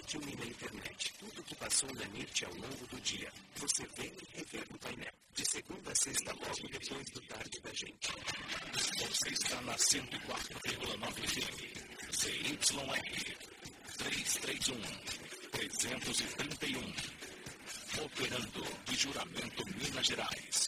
filme na internet. Tudo que passou na NIT ao longo do dia, você vê e revê no painel. De segunda a sexta, logo depois do tarde da gente. Você está na 104,9 FM. CYR 331. Operando de Juramento, Minas Gerais.